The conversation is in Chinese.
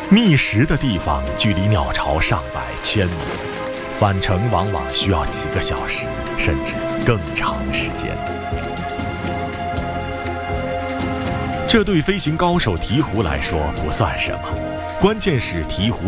觅食的地方距离鸟巢上百千米，返程往往需要几个小时，甚至更长时间。这对飞行高手鹈鹕来说不算什么，关键是鹈鹕